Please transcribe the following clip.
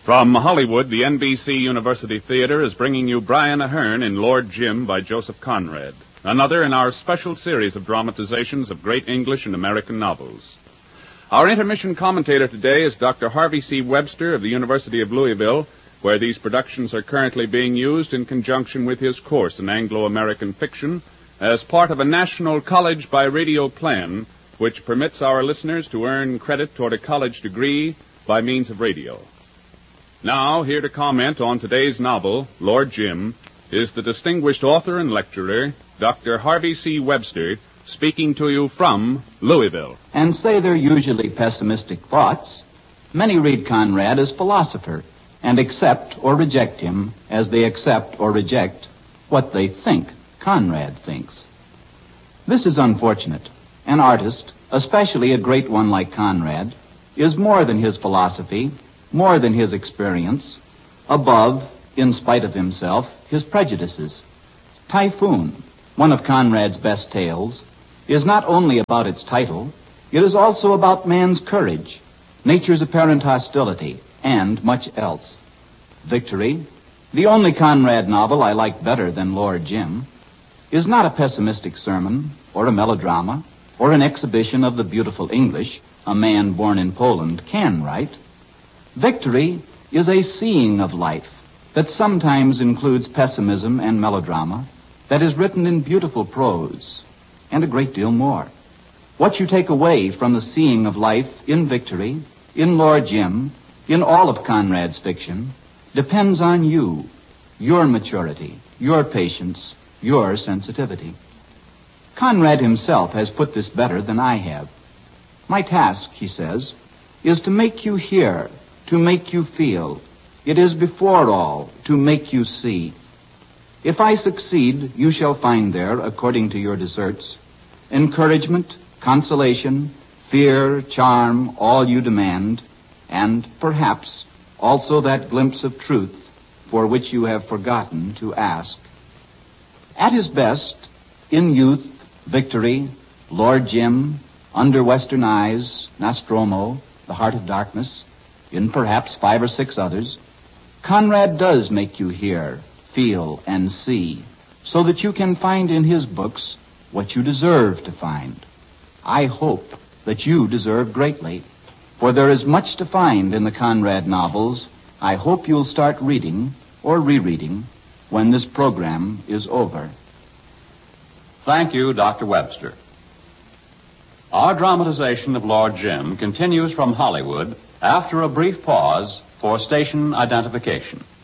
From Hollywood, the NBC University Theater is bringing you Brian Aherne in Lord Jim by Joseph Conrad, another in our special series of dramatizations of great English and American novels. Our intermission commentator today is Dr. Harvey C. Webster of the University of Louisville, where these productions are currently being used in conjunction with his course in Anglo-American fiction as part of a national college by radio plan which permits our listeners to earn credit toward a college degree by means of radio. Now, here to comment on today's novel, Lord Jim, is the distinguished author and lecturer, Dr. Harvey C. Webster, speaking to you from Louisville. And say they're usually pessimistic thoughts. Many read Conrad as philosopher and accept or reject him as they accept or reject what they think Conrad thinks. This is unfortunate. An artist, especially a great one like Conrad, is more than his philosophy, more than his experience, above, in spite of himself, his prejudices. Typhoon, one of Conrad's best tales, is not only about its title, it is also about man's courage, nature's apparent hostility, and much else. Victory, the only Conrad novel I like better than Lord Jim, is not a pessimistic sermon, or a melodrama, or an exhibition of the beautiful English a man born in Poland can write. Victory is a seeing of life that sometimes includes pessimism and melodrama, that is written in beautiful prose, and a great deal more. What you take away from the seeing of life in Victory, in Lord Jim, in all of Conrad's fiction, depends on you, your maturity, your patience, your sensitivity. Conrad himself has put this better than I have. My task, he says, is to make you hear, to make you feel. It is before all to make you see. If I succeed, you shall find there, according to your deserts, encouragement, consolation, fear, charm, all you demand, and perhaps also that glimpse of truth for which you have forgotten to ask. At his best, in youth, Victory, Lord Jim, Under Western Eyes, Nostromo, The Heart of Darkness, in perhaps 5 or 6 others, Conrad does make you hear, feel, and see, so that you can find in his books what you deserve to find. I hope that you deserve greatly, for there is much to find in the Conrad novels I hope you'll start reading or rereading when this program is over. Thank you, Dr. Webster. Our dramatization of Lord Jim continues from Hollywood after a brief pause for station identification.